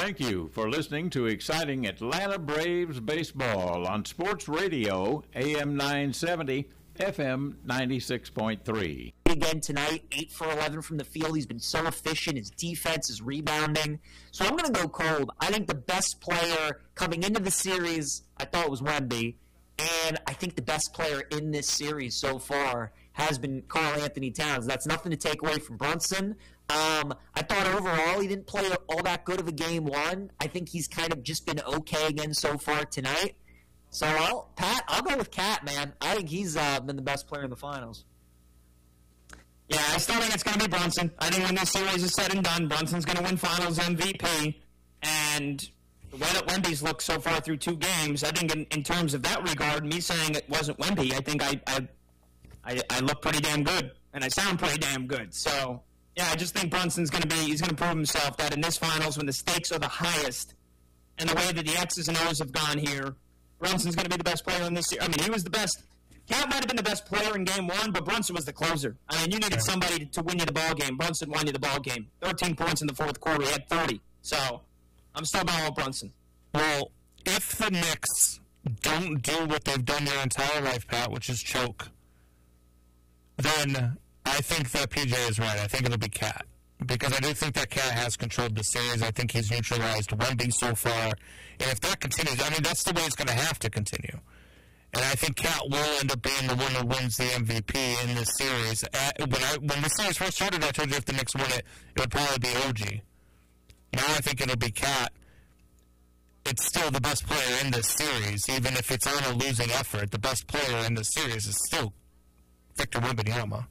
Thank you for listening to exciting Atlanta Braves baseball on Sports Radio, AM 970, FM 96.3. Again tonight, 8 for 11 from the field. He's been so efficient. His defense is rebounding. So I'm going to go cold. I think the best player coming into the series, I thought it was Wemby. And I think the best player in this series so far has been Karl-Anthony Towns. That's nothing to take away from Brunson. I thought overall he didn't play all that good of a game one. I think he's kind of just been okay again so far tonight. So, I'll go with Cat, man. I think he's been the best player in the finals. Yeah, I still think it's going to be Brunson. I think when this series is said and done, Brunson's going to win finals MVP. And the way that Wemby's looked so far through 2 games, I think in terms of that regard, me saying it wasn't Wemby, I think I look pretty damn good. And I sound pretty damn good. So, yeah, I just think Brunson's going to he's going to prove himself that in this finals, when the stakes are the highest, and the way that the X's and O's have gone here, Brunson's going to be the best player in this series. I mean, he was the best. Cat might have been the best player in game one, but Brunson was the closer. I mean, you needed somebody to win you the ball game. Brunson won you the ball game. 13 points in the fourth quarter. He had 30. So, I'm still going with Brunson. Well, if the Knicks don't do what they've done their entire life, Pat, which is choke, then I think that PJ is right. I think it'll be Cat. Because I do think that Cat has controlled the series. I think he's neutralized Wemby so far. And if that continues, I mean, that's the way it's going to have to continue. And I think Cat will end up being the one who wins the MVP in this series. When the series first started, I told you if the Knicks win it, it would probably be OG. Now I think it'll be Cat. It's still the best player in this series, even if it's on a losing effort. The best player in this series is still Victor Wembanyama.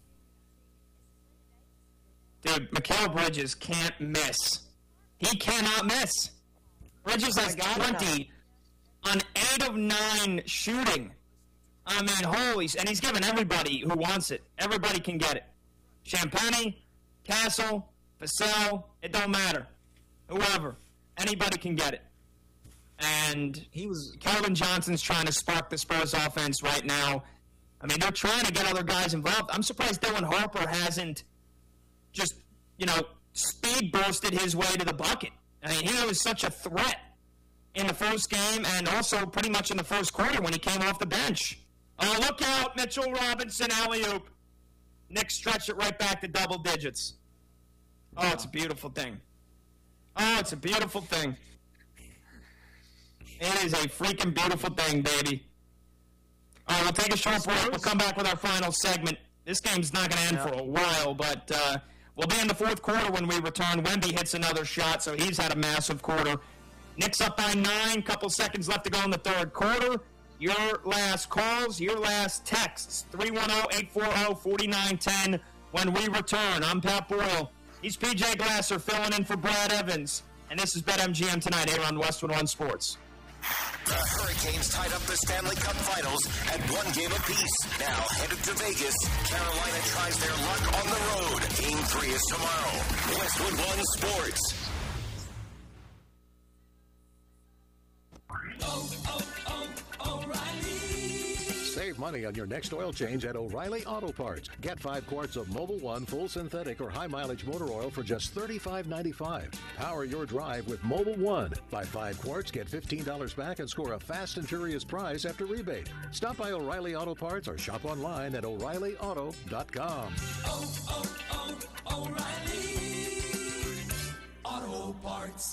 Dude, Mikal Bridges can't miss. He cannot miss. Bridges has 20 on 8 of 9 shooting. I mean, and he's giving everybody who wants it. Everybody can get it. Champagny, Castle, Vassell, it don't matter. Whoever. Anybody can get it. And Calvin Johnson's trying to spark the Spurs offense right now. I mean, they're trying to get other guys involved. I'm surprised Dylan Harper hasn't just, speed bursted his way to the bucket. I mean, he was such a threat in the first game and also pretty much in the first quarter when he came off the bench. Oh, look out, Mitchell Robinson, alley-oop. Knicks stretch it right back to double digits. Oh, it's a beautiful thing. Oh, it's a beautiful thing. It is a freaking beautiful thing, baby. All right, we'll take a short break. We'll come back with our final segment. This game's not going to end for a while, but we'll be in the fourth quarter when we return. Wemby hits another shot, so he's had a massive quarter. Knicks up by 9, couple seconds left to go in the third quarter. Your last calls, your last texts, 310-840-4910 when we return. I'm Pat Boyle. He's PJ Glasser filling in for Brad Evans. And this is BetMGM tonight here on Westwood One Sports. The Hurricanes tied up the Stanley Cup Finals at 1 game apiece. Now headed to Vegas, Carolina tries their luck on the road. Game 3 is tomorrow. Westwood One Sports. Save money on your next oil change at O'Reilly Auto Parts. Get 5 quarts of Mobil 1 full synthetic or high mileage motor oil for just $35.95. Power your drive with Mobil 1. Buy 5 quarts, get $15 back, and score a fast and furious prize after rebate. Stop by O'Reilly Auto Parts or shop online at O'ReillyAuto.com. O'Reilly Auto Parts.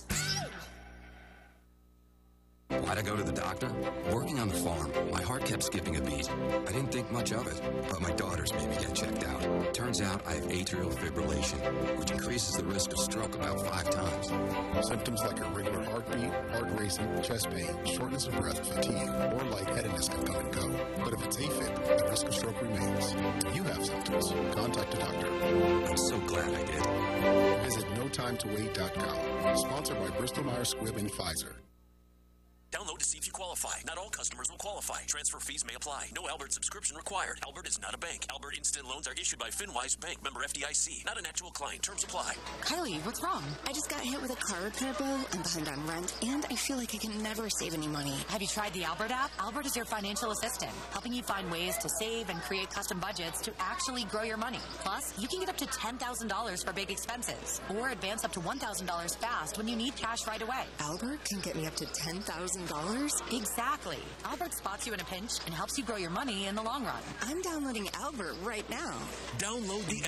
Why'd I go to the doctor? Working on the farm, my heart kept skipping a beat. I didn't think much of it, but my daughters made me get checked out. Turns out I have atrial fibrillation, which increases the risk of stroke about 5 times. Symptoms like irregular heartbeat, heart racing, chest pain, shortness of breath, fatigue, or lightheadedness can come and go. But if it's AFib, the risk of stroke remains. If you have symptoms, contact a doctor. I'm so glad I did. Visit NoTimeToWait.com. Sponsored by Bristol Myers Squibb and Pfizer. Download to see if you qualify. Not all customers will qualify. Transfer fees may apply. No Albert subscription required. Albert is not a bank. Albert Instant Loans are issued by FinWise Bank, member FDIC. Not an actual client. Terms apply. Kylie, what's wrong? I just got hit with a car repair bill. I'm behind on rent, and I feel like I can never save any money. Have you tried the Albert app? Albert is your financial assistant, helping you find ways to save and create custom budgets to actually grow your money. Plus, you can get up to $10,000 for big expenses, or advance up to $1,000 fast when you need cash right away. Albert can get me up to $10,000? Exactly. Albert spots you in a pinch and helps you grow your money in the long run. I'm downloading Albert right now. Download the